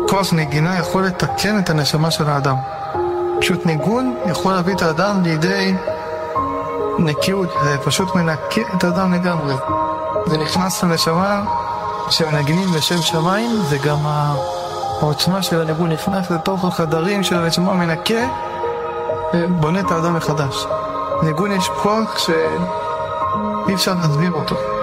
כוח נגינה יכול לתקן את הנשמה של האדם. פשוט ניגון יכול להביא את האדם לידי נקיות, זה פשוט מנקה את האדם לגמרי. זה נכנס לנשמה שמנגנים בשם שמיים, זה גם העוצמה של הניגון נכנס לתוך החדרים של הנשמה, מנקה ובונה את האדם מחדש. ניגון יש כוח שאי אפשר להסביר אותו.